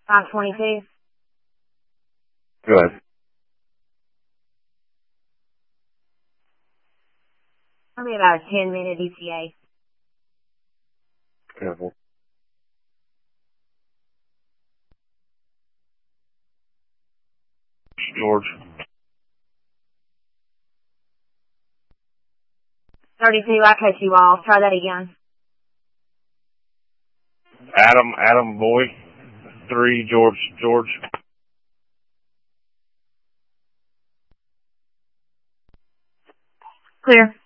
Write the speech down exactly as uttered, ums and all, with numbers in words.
five twenty-two. Go ahead. Probably about a ten minute E T A. Careful. George. thirty-two, I cut you off. Try that again. Adam, Adam Boy. Three, George, George. Clear.